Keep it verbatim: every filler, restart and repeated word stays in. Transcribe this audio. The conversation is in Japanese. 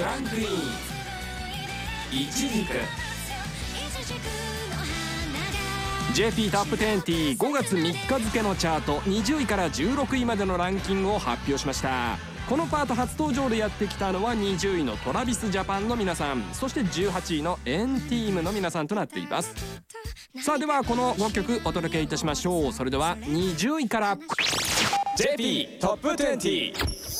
ランクイン。いちじく ジェーピー トップにじゅうごがつみっか付のチャートにじゅういからじゅうろくいまでのランキングを発表しました。このパート初登場でやってきたのはにじゅういのトラビスジャパンの皆さん、そしてじゅうはちいのエンティームの皆さんとなっています。さあではこのごきょくお届けいたしましょう。それではにじゅういから ジェーピー トップにじゅう